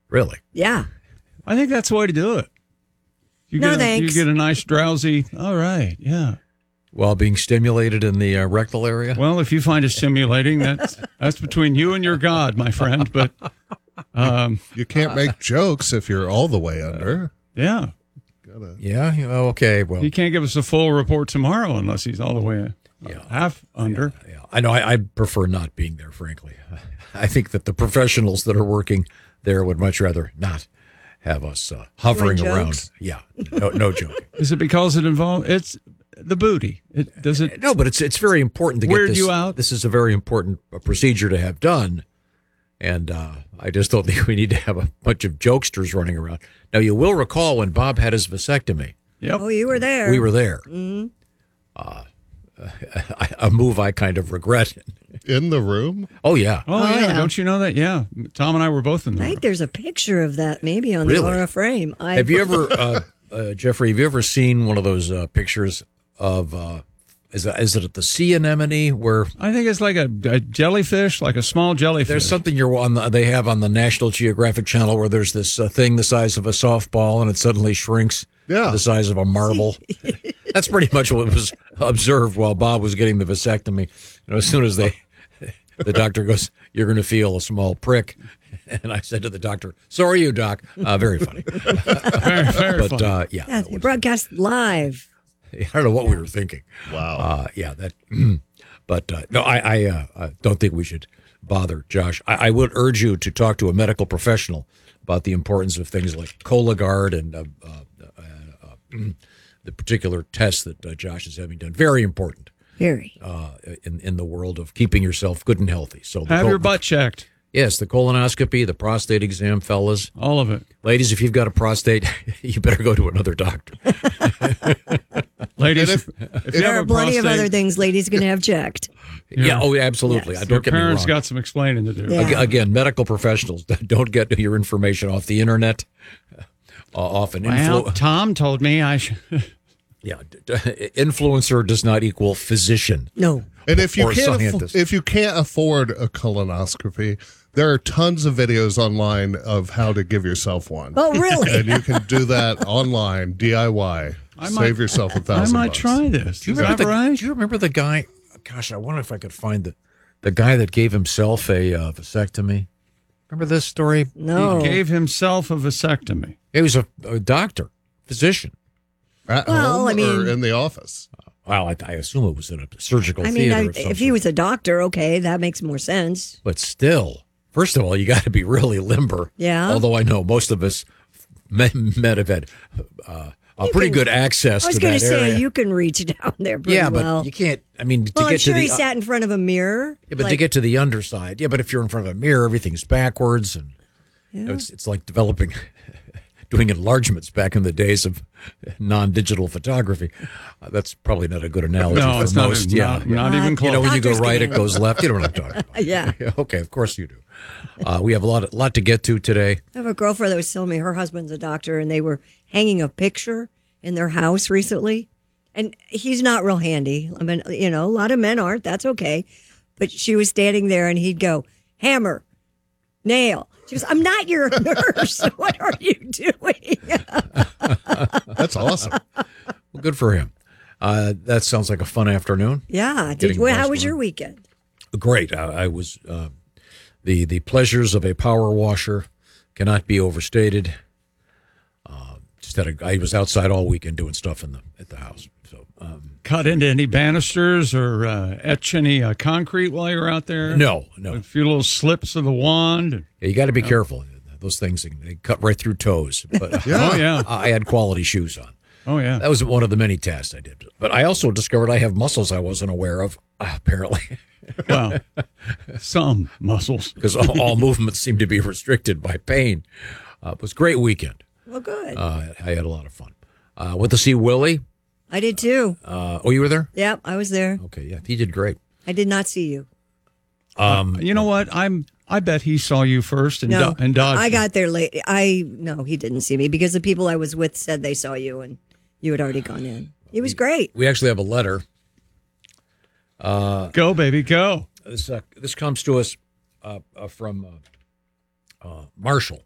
Really? Yeah. I think that's the way to do it. Thanks. You get a nice drowsy. All right. Yeah. While being stimulated in the rectal area? Well, if you find it stimulating, that's between you and your God, my friend. But you can't make jokes if you're all the way under. Yeah. Yeah. Okay. Well, he can't give us a full report tomorrow unless he's all the way half under. Yeah. I know. I prefer not being there, frankly. I think that the professionals that are working there would much rather not have us hovering around. Yeah. No joking. Is it because it involves it's the booty? No, but it's very important to get weird this you out. This is a very important procedure to have done, and I just don't think we need to have a bunch of jokesters running around. Now, you will recall when Bob had his vasectomy. Yep. Oh, you were there. We were there. Mm-hmm. A move I kind of regret. In the room? Oh, yeah. Oh, yeah. Don't you know that? Yeah. Tom and I were both in there. I think there's a picture of that maybe on Really? the Laura frame. Have you ever, Jeffrey, have you ever seen one of those pictures of, is it at the sea anemone where? I think it's like a jellyfish, like a small jellyfish. There's something they have on the National Geographic Channel where there's this thing the size of a softball and it suddenly shrinks to the size of a marble. That's pretty much what was observed while Bob was getting the vasectomy. As soon as the doctor goes, "You're going to feel a small prick," and I said to the doctor, "So are you, Doc." Very funny. very but funny. Yeah, they broadcast live. I don't know what we were thinking. Wow. But no, I don't think we should bother Josh. I would urge you to talk to a medical professional about the importance of things like Cologuard and the particular test that Josh is having done. Very important. Very. In the world of keeping yourself good and healthy. So have your butt checked. Yes, the colonoscopy, the prostate exam, fellas. All of it. Ladies, if you've got a prostate, you better go to another doctor. Ladies, if you there have are a plenty prostate, of other things ladies can have checked. Yeah, oh, absolutely. Yes. Don't get me wrong. Your parents got some explaining to do. Yeah. Again, medical professionals, don't get your information off the internet. Often, Tom told me I should. Yeah, influencer does not equal physician. No. And if you or can't afford a colonoscopy, there are tons of videos online of how to give yourself one. Oh, really? And you can do that online, DIY. Save yourself $1,000. I might try this. Do you remember the guy? Gosh, I wonder if I could find the guy that gave himself a vasectomy. Remember this story? No. He gave himself a vasectomy. He was a doctor, physician. At home or in the office? Well, I assume it was in a surgical I mean, theater. if he was a doctor, okay, that makes more sense. But still, first of all, you got to be really limber. Yeah. Although I know most of us men have had pretty good access to that area. I was going to say, you can reach down there pretty well. But you can't, I mean, to well, get I'm sure to the... he sat in front of a mirror. Yeah, but to get to the underside. Yeah, but if you're in front of a mirror, everything's backwards. And it's like doing enlargements back in the days of non-digital photography. That's probably not a good analogy for it's most. Not even close. When you go right, it goes left. You know what I'm talking about. Yeah. Okay, of course you do. We have a lot to get to today. I have a girlfriend that was telling me her husband's a doctor, and they were hanging a picture in their house recently. And he's not real handy. I mean, a lot of men aren't. That's okay. But she was standing there, and he'd go, hammer, nail. She goes, I'm not your nurse. What are you doing? That's awesome. Well, good for him. That sounds like a fun afternoon. Yeah. How was your weekend? Great. I was the pleasures of a power washer cannot be overstated. I was outside all weekend doing stuff at the house. So cut into any banisters or etch any concrete while you were out there? No. A few little slips of the wand. Yeah, you got to be careful. Those things, they cut right through toes. But Oh, yeah. I had quality shoes on. Oh, yeah. That was one of the many tasks I did. But I also discovered I have muscles I wasn't aware of, apparently. Well, some muscles. Because all movements seem to be restricted by pain. It was a great weekend. Well, good. I had a lot of fun. Went to see Willie. I did too. You were there? Yep, I was there. Okay, yeah, he did great. I did not see you. You know what? I bet he saw you first and dodged. I got there late. No, he didn't see me because the people I was with said they saw you and you had already gone in. It was great. We actually have a letter. Go, baby, go. This comes to us from Marshall.